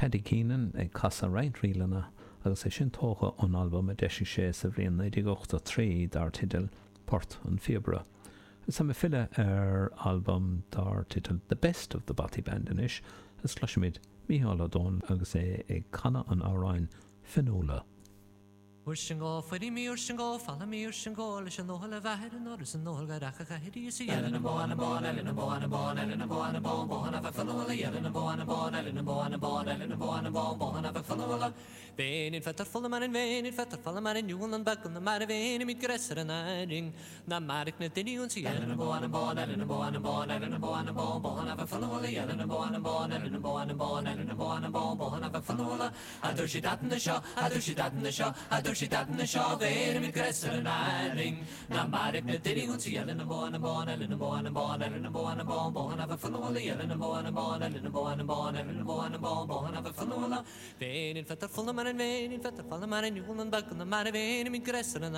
Paddy Keenan ag casa Ryan Rielana agus é sin tócha an album a deisi sé sa bhrion 1983 dar tidal Port an Fibra. Is am fille album dar titel The Best of the Batty Band inis as sluisimid Micheál O'Donnell agus é ag canna an áráin Finola. Urshingo, Freddy me Urshingo, follow me Urshingo, listen no hole vaher and others and no hole garaka hidi see Ellen and Bon and Bon, Ellen and Bon and Bon, Ellen and Bon and Bon, Bon of a fellow, Ellen and Bon and Bon, Ellen and Bon and Bon, Ellen and Bon and Bon, Bon of a fellow. Vein in fetter full man and vein in fetter full man and you and back on the mad vein, meet gresser and iring. Na Marik Natini and see Ellen and Bon and Bon, Ellen and Bon and Bon, Ellen and Bon and Bon, Bon of a fellow, Ellen and Bon and Bon, Ellen and Bon and Bon, Ellen and Bon and Bon, Bon of a fellow. I do she that in the show, I do she that in the show, I do she that in the show, vein with gresser and iring. Na Marik Natini and see Ellen and Bon and Bon, Ellen and Bon and Bon, Ellen and Bon and Bon, Bon of a fellow, Ellen and Bon and Bon, Ellen and Bon and Bon, Ellen and Bon and Bon, Bon of a fellow. Vein in fetter full man and vein in fetter full man and you and back on the mad vein, meet gresser and